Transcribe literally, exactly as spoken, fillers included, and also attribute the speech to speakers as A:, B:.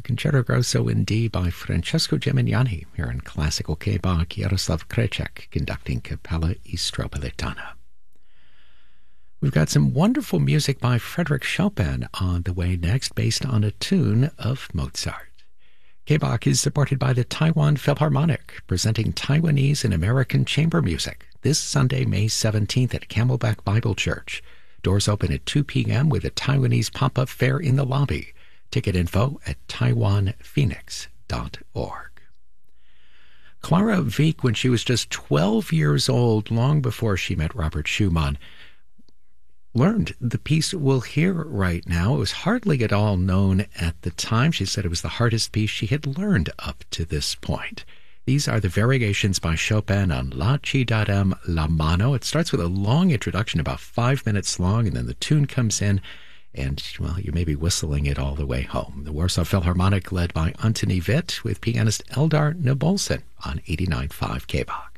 A: Concerto Grosso in D by Francesco Gemignani here in Classical K-Bach, Jaroslav Krejcik conducting Capella Istropolitana. We've got some wonderful music by Frédéric Chopin on the way next, based on a tune of Mozart. K-Bach is supported by the Taiwan Philharmonic, presenting Taiwanese and American chamber music this Sunday, May seventeenth at Camelback Bible Church. Doors open at two p.m. with a Taiwanese pop-up fair in the lobby. Ticket info at taiwan phoenix dot org. Clara Wieck, when she was just twelve years old, long before she met Robert Schumann, learned the piece we'll hear right now. It was hardly at all known at the time. She said it was the hardest piece she had learned up to this point. These are the variations by Chopin on La Ci darem la mano. It starts with a long introduction, about five minutes long, and then the tune comes in, and, well, you may be whistling it all the way home. The Warsaw Philharmonic, led by Antoni Witt, with pianist Eldar Nabulsin on eighty-nine point five K-Bach.